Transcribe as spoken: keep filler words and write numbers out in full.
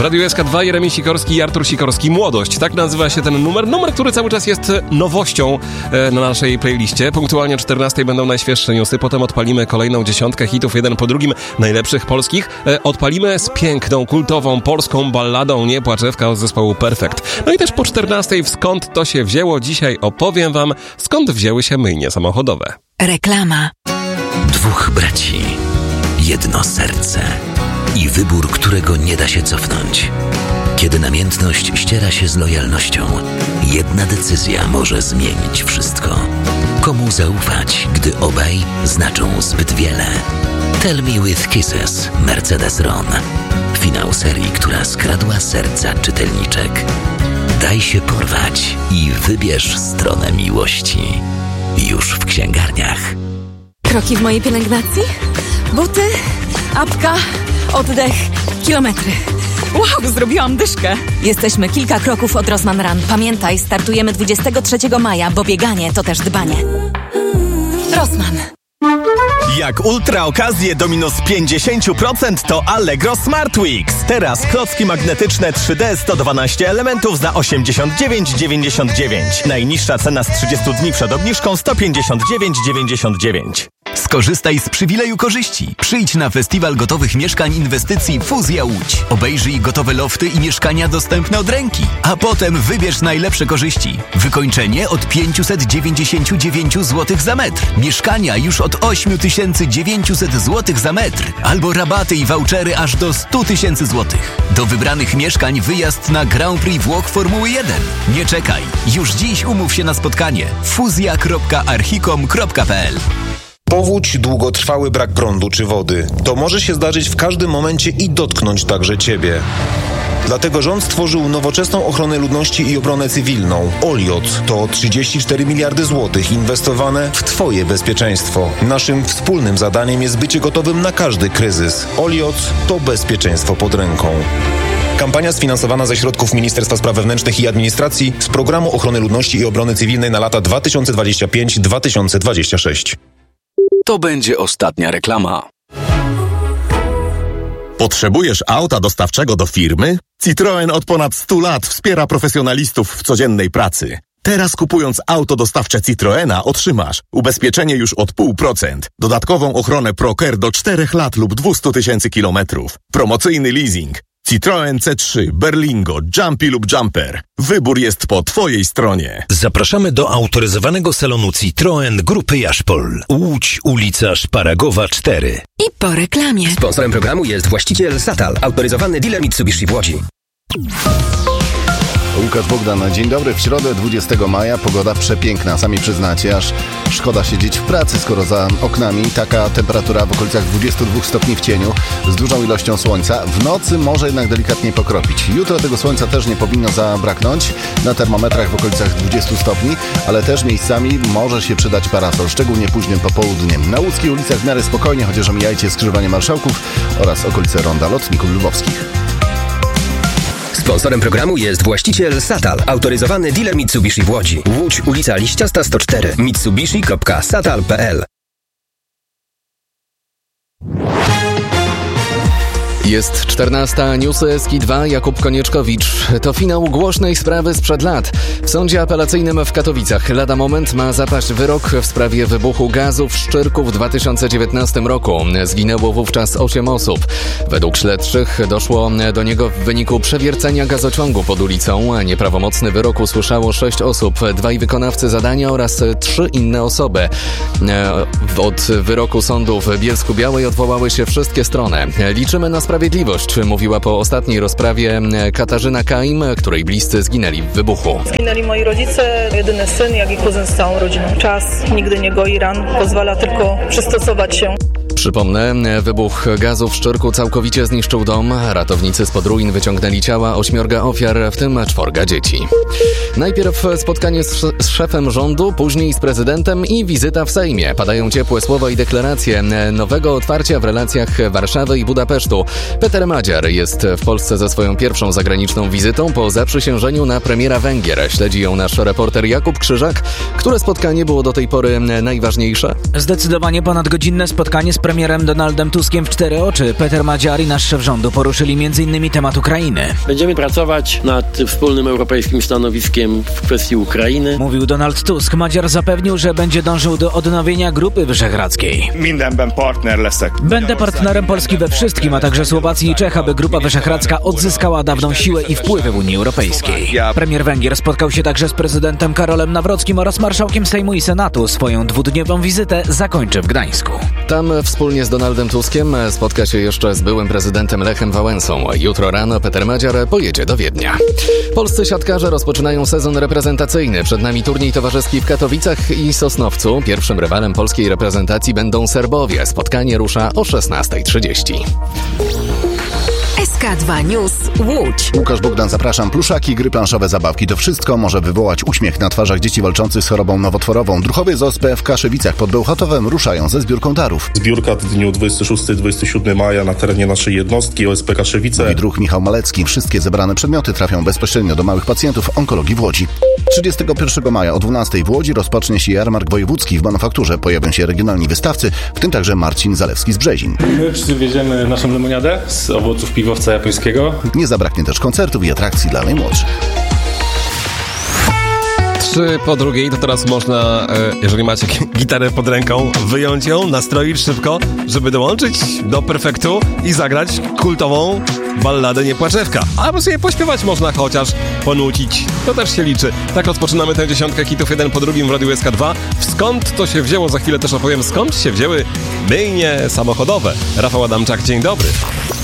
Radiu S K dwa, Jeremi Sikorski i Artur Sikorski. Młodość, tak nazywa się ten numer. Numer, który cały czas jest nowością na naszej playliście. Punktualnie o czternastej będą najświeższe newsy, potem odpalimy kolejną dziesiątkę hitów, jeden po drugim, najlepszych polskich. Odpalimy z piękną, kultową, polską balladą Nie płaczewka od zespołu Perfekt. No i też po czternastej w Skąd to się wzięło? Dzisiaj opowiem wam, skąd wzięły się myjnie samochodowe. Reklama. Dwóch braci, jedno serce i wybór, którego nie da się cofnąć. Kiedy namiętność ściera się z lojalnością, jedna decyzja może zmienić wszystko. Komu zaufać, gdy obaj znaczą zbyt wiele? Tell Me With Kisses, Mercedes-Ron. Finał serii, która skradła serca czytelniczek. Daj się porwać i wybierz stronę miłości. Już w księgarniach. Kroki w mojej pielęgnacji? Buty, apka, oddech, kilometry. Wow, zrobiłam dyszkę. Jesteśmy kilka kroków od Rossmann Run. Pamiętaj, startujemy dwudziestego trzeciego maja, bo bieganie to też dbanie. Rossmann. Jak ultra okazje do minus pięćdziesiąt procent to Allegro Smart Weeks. Teraz klocki magnetyczne trzy D sto dwanaście elementów za osiemdziesiąt dziewięć dziewięćdziesiąt dziewięć. Najniższa cena z trzydziestu dni przed obniżką sto pięćdziesiąt dziewięć dziewięćdziesiąt dziewięć. Skorzystaj z przywileju korzyści. Przyjdź na Festiwal Gotowych Mieszkań Inwestycji Fuzja Łódź. Obejrzyj gotowe lofty i mieszkania dostępne od ręki. A potem wybierz najlepsze korzyści. Wykończenie od pięćset dziewięćdziesiąt dziewięć złotych za metr. Mieszkania już od osiem tysięcy dziewięćset złotych za metr. Albo rabaty i vouchery aż do sto tysięcy złotych. Do wybranych mieszkań wyjazd na Grand Prix Włoch Formuły jeden. Nie czekaj. Już dziś umów się na spotkanie. fuzja kropka archicom kropka p l. Powódź, długotrwały brak prądu czy wody. To może się zdarzyć w każdym momencie i dotknąć także Ciebie. Dlatego rząd stworzył nowoczesną ochronę ludności i obronę cywilną. Oliot to trzydzieści cztery miliardy złotych inwestowane w Twoje bezpieczeństwo. Naszym wspólnym zadaniem jest bycie gotowym na każdy kryzys. Oliot to bezpieczeństwo pod ręką. Kampania sfinansowana ze środków Ministerstwa Spraw Wewnętrznych i Administracji z Programu Ochrony Ludności i Obrony Cywilnej na lata dwa tysiące dwudziesty piąty do dwa tysiące dwudziestego szóstego. To będzie ostatnia reklama. Potrzebujesz auta dostawczego do firmy? Citroen od ponad stu lat wspiera profesjonalistów w codziennej pracy. Teraz kupując auto dostawcze Citroena otrzymasz ubezpieczenie już od zero przecinek pięć procent, dodatkową ochronę ProCare do czterech lat lub dwieście tysięcy kilometrów, promocyjny leasing. Citroen C trzy, Berlingo, Jumpy lub Jumper. Wybór jest po Twojej stronie. Zapraszamy do autoryzowanego salonu Citroen Grupy Jaszpol. Łódź, ulica Szparagowa cztery. I po reklamie. Sponsorem programu jest właściciel Satal, autoryzowany dealer Mitsubishi w Łodzi. Łukasz Bogdan, dzień dobry. W środę dwudziestego maja pogoda przepiękna. Sami przyznacie, aż szkoda siedzieć w pracy, skoro za oknami taka temperatura w okolicach dwudziestu dwóch stopni w cieniu z dużą ilością słońca. W nocy może jednak delikatnie pokropić. Jutro tego słońca też nie powinno zabraknąć. Na termometrach w okolicach dwudziestu stopni, ale też miejscami może się przydać parasol, szczególnie późnym popołudniem. Na łódzkich ulicach w miarę spokojnie, chociaż omijajcie skrzyżowanie Marszałków oraz okolice Ronda Lotników Lwowskich. Sponsorem programu jest właściciel Satal, autoryzowany dealer Mitsubishi w Łodzi. Łódź, ulica Liściasta sto cztery. mitsubishi kropka satal kropka p l. Jest czternasta, newsy S K dwa, Jakub Konieczkowicz. To finał głośnej sprawy sprzed lat. W sądzie apelacyjnym w Katowicach lada moment ma zapaść wyrok w sprawie wybuchu gazu w Szczyrku w dwa tysiące dziewiętnastym roku. Zginęło wówczas osiem osób. Według śledczych doszło do niego w wyniku przewiercenia gazociągu pod ulicą. Nieprawomocny wyrok usłyszało sześć osób, dwaj wykonawcy zadania oraz trzy inne osoby. Od wyroku sądu w Bielsku-Białej odwołały się wszystkie strony. Liczymy na sprawiedliwość, mówiła po ostatniej rozprawie Katarzyna Kaim, której bliscy zginęli w wybuchu. Zginęli moi rodzice, jedyny syn, jak i kuzyn z całą rodziną. Czas nigdy nie goi ran, pozwala tylko przystosować się. Przypomnę, wybuch gazu w Szczyrku całkowicie zniszczył dom. Ratownicy spod ruin wyciągnęli ciała ośmiorga ofiar, w tym czworga dzieci. Najpierw spotkanie z, z szefem rządu, później z prezydentem i wizyta w Sejmie. Padają ciepłe słowa i deklaracje nowego otwarcia w relacjach Warszawy i Budapesztu. Peter Madziar jest w Polsce ze swoją pierwszą zagraniczną wizytą po zaprzysiężeniu na premiera Węgier. Śledzi ją nasz reporter Jakub Krzyżak. Które spotkanie było do tej pory najważniejsze? Zdecydowanie ponadgodzinne spotkanie z premierem premierem Donaldem Tuskiem w cztery oczy Peter Madziar i nasz szef rządu poruszyli między innymi temat Ukrainy. Będziemy pracować nad wspólnym europejskim stanowiskiem w kwestii Ukrainy. Mówił Donald Tusk. Madziar zapewnił, że będzie dążył do odnowienia Grupy Wyszehradzkiej. Będę partnerem Polski we wszystkim, a także Słowacji i Czech, aby Grupa Wyszehradzka odzyskała dawną siłę i wpływy w Unii Europejskiej. Premier Węgier spotkał się także z prezydentem Karolem Nawrockim oraz marszałkiem Sejmu i Senatu. Swoją dwudniową wizytę zakończy w Gdańsku. Tam wspólnie z Donaldem Tuskiem spotka się jeszcze z byłym prezydentem Lechem Wałęsą. Jutro rano Peter Madziar pojedzie do Wiednia. Polscy siatkarze rozpoczynają sezon reprezentacyjny. Przed nami turniej towarzyski w Katowicach i Sosnowcu. Pierwszym rywalem polskiej reprezentacji będą Serbowie. Spotkanie rusza o szesnasta trzydzieści. S K dwa News Łódź. Łukasz Bogdan, zapraszam. Pluszaki, gry planszowe, zabawki. To wszystko może wywołać uśmiech na twarzach dzieci walczących z chorobą nowotworową. Druchowie z O S P w Kaszewicach pod Bełchatowem ruszają ze zbiórką darów. Zbiórka w dniu dwudziestego szóstego do dwudziestego siódmego maja na terenie naszej jednostki O S P Kaszewice. Mówi druh Michał Malecki. Wszystkie zebrane przedmioty trafią bezpośrednio do małych pacjentów onkologii w Łodzi. trzydziestego pierwszego maja o dwunastej w Łodzi rozpocznie się jarmark wojewódzki w manufakturze. Pojawią się regionalni wystawcy, w tym także Marcin Zalewski z Brzezin. My przywieziemy naszą lemoniadę z owoców piwowca japońskiego. Nie zabraknie też koncertów i atrakcji dla najmłodszych. Trzy po drugiej, to teraz można, jeżeli macie gitarę pod ręką, wyjąć ją, nastroić szybko, żeby dołączyć do perfektu i zagrać kultową balladę Niepłaczewka. Albo sobie pośpiewać można, chociaż ponucić. To też się liczy. Tak rozpoczynamy tę dziesiątkę hitów jeden po drugim w Radiu S K dwa. Skąd to się wzięło? Za chwilę też opowiem, skąd się wzięły myjnie samochodowe. Rafał Adamczak, dzień dobry.